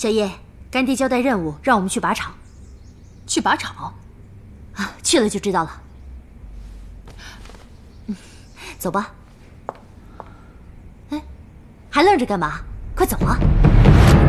小叶，干爹交代任务，让我们去靶场。 去靶场？ 啊，去了就知道了。走吧。哎，还愣着干嘛？快走啊！